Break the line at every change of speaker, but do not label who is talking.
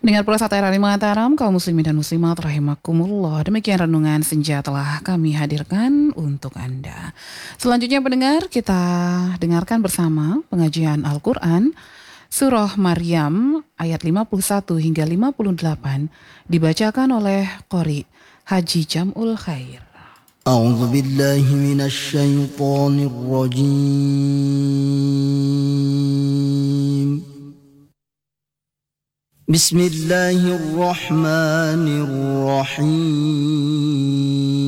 Dengar pula satu RRI Mataram, kaum muslimin dan muslimat rahimakumullah. Demikian renungan senja telah kami hadirkan untuk Anda. Selanjutnya pendengar, kita dengarkan bersama pengajian Al-Quran Surah Maryam ayat 51 hingga 58 dibacakan oleh Qori Haji Jamul Khair.
A'udzu billahi minasy syaithanir rajim. Bismillahirrahmanirrahim.